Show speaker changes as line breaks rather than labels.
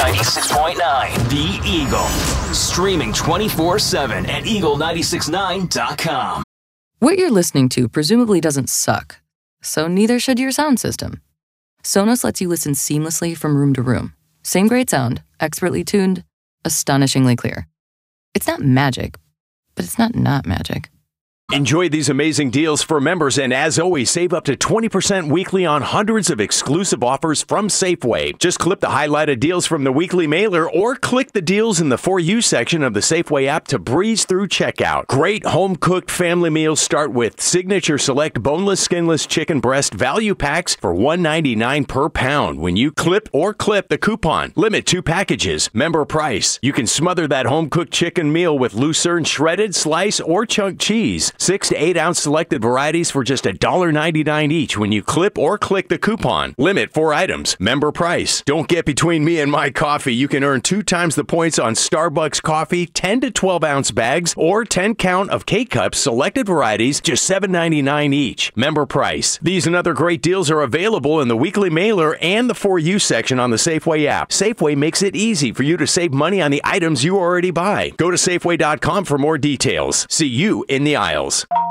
96.9 The Eagle. Streaming 24/7 at eagle969.com.
What you're listening to presumably doesn't suck, so neither should your sound system. Sonos lets you listen seamlessly from room to room. Same great sound, expertly tuned, astonishingly clear. It's not magic, but it's not magic.
Enjoy these amazing deals for members, and as always, save up to 20% weekly on hundreds of exclusive offers from Safeway. Just click the highlighted deals from the weekly mailer or click the deals in the For You section of the Safeway app to breeze through checkout. Great home-cooked family meals start with Signature Select boneless, skinless chicken breast value packs for $1.99 per pound when you clip the coupon. Limit 2 packages. Member price. You can smother that home-cooked chicken meal with Lucerne shredded, slice, or chunk cheese. 6 to 8 ounce selected varieties for just $1.99 each when you clip or click the coupon. Limit 4 items. Member price. Don't get between me and my coffee. You can earn 2 times the points on Starbucks coffee, 10 to 12 ounce bags, or 10 count of K-Cups, selected varieties, just $7.99 each. Member price. These and other great deals are available in the weekly mailer and the For You section on the Safeway app. Safeway makes it easy for you to save money on the items you already buy. Go to Safeway.com for more details. See you in the aisles.